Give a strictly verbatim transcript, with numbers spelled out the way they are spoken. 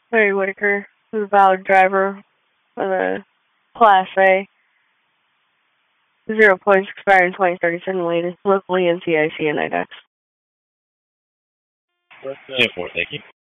Larry Whitaker, who's a valid driver for the Class A. Zero points expiring twenty thirty-seven locally N C I C and I D E X. ten four, thank you.